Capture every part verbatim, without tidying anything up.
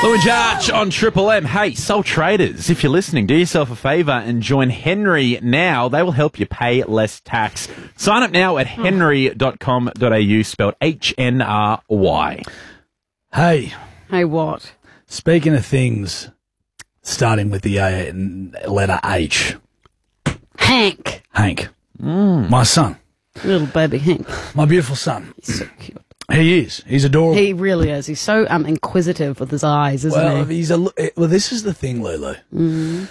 Lou and Jarch on Triple M. Hey, Soul Traders, if you're listening, do yourself a favour and join Henry now. They will help you pay less tax. Sign up now at henry dot com dot a u, spelled H N R Y. Hey, Hey, what? speaking of things starting with the uh, letter H, Hank. Hank, my son, Little baby Hank. my beautiful son. He's so cute. He is. He's adorable. He really is. He's so um, inquisitive with his eyes, isn't well, he? he's a. Well, this is the thing, Lulu. Mm.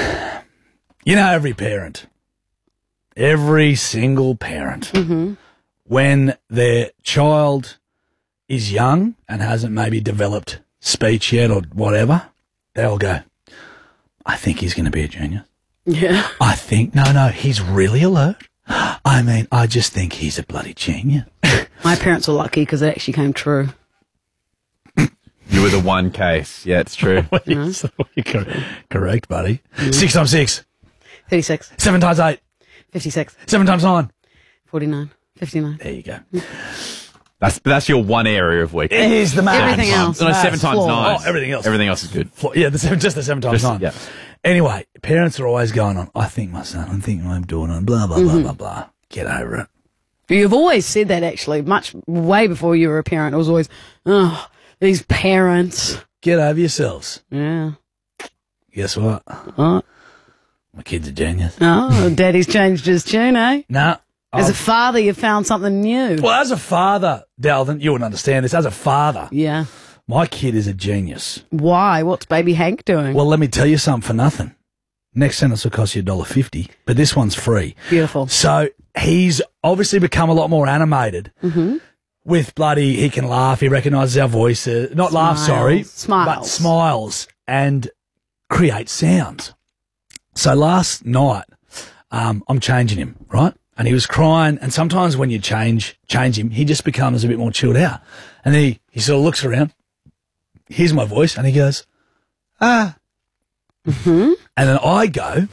You know, every parent, every single parent, Mm-hmm. when their child is young and hasn't maybe developed speech yet or whatever, they'll go, I think he's going to be a genius. Yeah. I think, no, no, he's really alert. I mean, I just think he's a bloody genius. My parents were lucky because it actually came true. You were the one case. Yeah, it's true. So you're correct, buddy. Six times six. thirty-six. Seven times eight. fifty-six. Seven times nine. forty-nine. fifty-nine. There you go. That's that's your one area of weakness. It is the math. Everything else. No, Maths, seven times flaws. nine. Oh, everything else. Everything else is good. Yeah, the seven, just the seven times Just- nine. yeah. Anyway, parents are always going on, I think my son, I think I'm doing it, blah, blah, blah, blah, blah. Get over it. You've always said that, actually, much way before you were a parent. It was always, oh, these parents. Get over yourselves. Yeah. Guess what? Oh, My kid's a genius. oh Daddy's changed his tune, eh? Nah. As a I've- father, you've found something new. well, as a father, Dalvin, you wouldn't understand this. As a father, Yeah. my kid is a genius. Why? What's baby Hank doing? Well, let me tell you something for nothing. Next sentence will cost you a dollar fifty, but this one's free. Beautiful. So he's obviously become a lot more animated. Mm-hmm. With bloody, he can laugh. He recognises our voices. Not laugh, Smiles. sorry. Smiles. But smiles and creates sounds. So last night, um, I'm changing him, right? And he was crying. And sometimes when you change change him, he just becomes a bit more chilled out. And he, he sort of looks around, hears my voice, and he goes, ah. Mm-hmm. And then I go,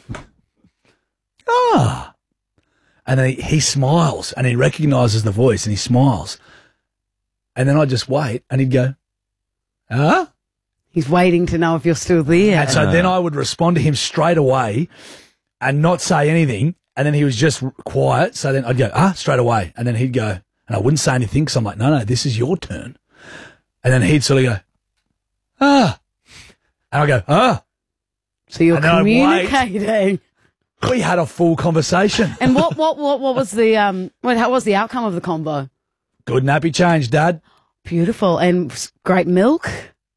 ah. And then he, he smiles and he recognises the voice and he smiles. And then I just wait and he'd go, huh? He's waiting to know if you're still there. And so then I would respond to him straight away and not say anything. And then he was just quiet. So then I'd go, ah, straight away. And then he'd go, and I wouldn't say anything because I'm like, no, no, this is your turn. And then he'd sort of go, ah. And I go, ah. So you're And then I'd wait. communicating. We had a full conversation. And what, what, what, what was the um? What, how was the outcome of the combo? Good nappy change, Dad. Beautiful and s- great milk.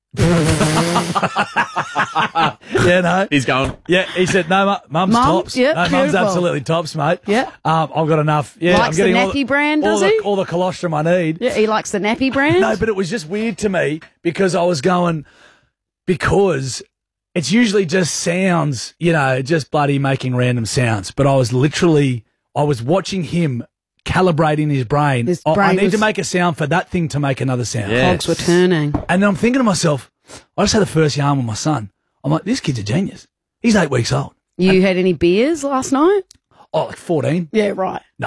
Yeah, no. He's going. Yeah, he said, no, mu- mum's Mum? tops. Yeah, no, mum's beautiful. absolutely tops, mate. Yeah. Um, I've got enough. Yeah, Likes I'm the getting all nappy brand, all does the, he? all the colostrum I need. Yeah, he likes the nappy brand. No, but it was just weird to me because I was going, because it's usually just sounds, you know, just bloody making random sounds. But I was literally, I was watching him calibrating his brain. His I- I brain need was- to make a sound for that thing to make another sound. Yeah. Cogs were turning. And then I'm thinking to myself, I just had the first yarn with my son. I'm like, this kid's a genius. He's eight weeks old. You had any beers last night? Oh, like fourteen? Yeah, right. No.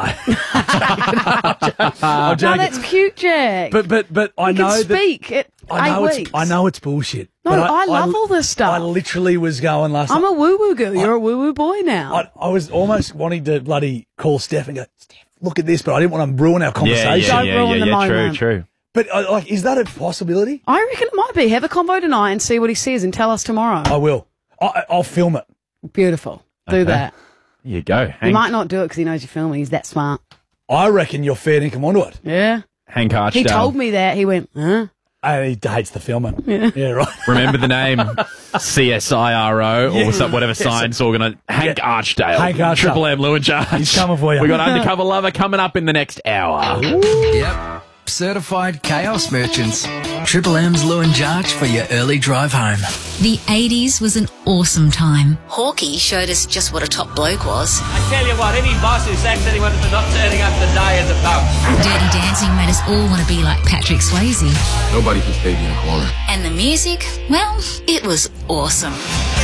I'm No, joking. that's cute, Jack. But but but I you know can that speak at I know eight it's weeks. I know it's bullshit. No, but I, love all this stuff. I literally was going last I'm night. a woo-woo girl. You're a woo-woo boy now. I, I was almost wanting to bloody call Steph and go, Steph, look at this, but I didn't want to ruin our Yeah, conversation. yeah, Don't yeah, ruin yeah, the yeah. True, moment. true. But uh, like, is that a possibility? I reckon it might be. Have a convo tonight and see what he says and tell us tomorrow. I will. I, I- I'll film it. Beautiful. Do Okay. that. There you go. He Hank, might not do it because he knows you're filming. He's that smart. I reckon you're fair income onto it. Yeah. Hank Archdale. He told me that. He went, huh? And he hates the filming. Yeah, right. Remember the name C S I R O or Yeah. some, whatever science organ. Hank Archdale. Hank Archdale. Triple M, Lou and Jarch. He's coming for you. We got Undercover Lover coming up in the next hour. Yep. Certified chaos merchants. Triple M's Lou and Jarch for your early drive home. The eighties was an awesome time. Hawkeye showed us just what a top bloke was. I tell you what, any boss who sacks anyone for not turning up the day is a bum. Dirty Dancing made us all want to be like Patrick Swayze. Nobody can stay in a corner. And the music, well, it was awesome.